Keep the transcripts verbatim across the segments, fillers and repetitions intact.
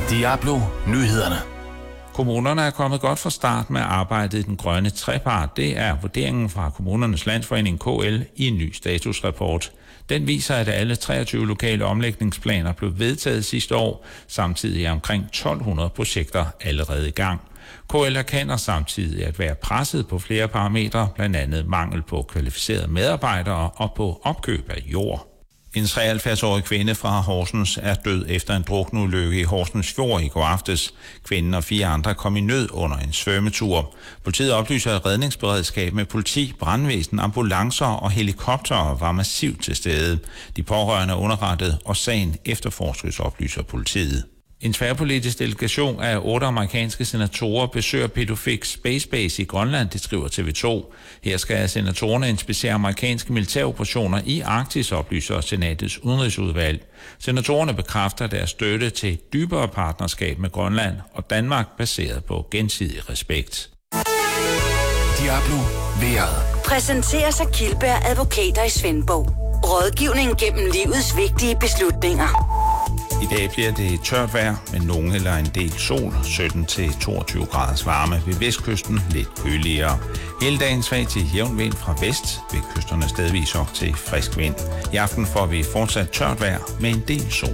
Diablo Nyhederne. Kommunerne er kommet godt fra start med arbejdet i den grønne trepart. Det er vurderingen fra Kommunernes Landsforening K L i en ny statusrapport. Den viser, at alle treogtyve lokale omlægningsplaner blev vedtaget sidste år. Samtidig er omkring tolv hundrede projekter allerede i gang. K L erkender samtidig at være presset på flere parametre, blandt andet mangel på kvalificerede medarbejdere og på opkøb af jord. En treoghalvfjerds-årig kvinde fra Horsens er død efter en drukneulykke i Horsens Fjord i går aftes. Kvinden og fire andre kom i nød under en svømmetur. Politiet oplyser, at redningsberedskab med politi, brandvæsen, ambulancer og helikoptere var massivt til stede. De pårørende er underrettet, og sagen efterforskes, oplyser politiet. En tværpolitisk delegation af otte amerikanske senatorer besøger Pituffik Space Base i Grønland, det skriver T V to. Her skal senatorerne inspicere amerikanske militæroperationer i Arktis, oplyser Senatets udenrigsudvalg. Senatorerne bekræfter deres støtte til dybere partnerskab med Grønland og Danmark baseret på gensidig respekt. Diablo Vejret. Præsenteres af Kildberg Advokater i Svendborg. Rådgivning gennem livets vigtige beslutninger. I dag bliver det tørt vejr med nogen eller en del sol, sytten til toogtyve graders varme. Ved vestkysten lidt køligere. Hele dagen svag til jævn vind fra vest, ved kysterne stedvis op til frisk vind. I aften får vi fortsat tørt vejr med en del sol.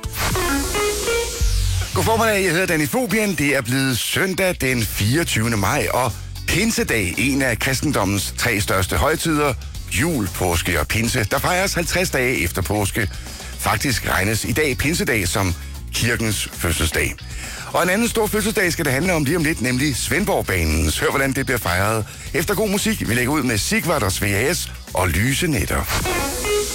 God formiddag, jeg hedder Danny Fobian. Det er blevet søndag den fireogtyvende maj, og Pinsedag, en af kristendommens tre største højtider, jul, påske og pinse, der fejres halvtreds dage efter påske. Faktisk regnes i dag Pinsedag som kirkens fødselsdag. Og en anden stor fødselsdag skal det handle om lige om lidt, nemlig Svendborgbanens. Hør, hvordan det bliver fejret. Efter god musik, vi lægger ud med Sigvard og Svea S og Lyse Nætter.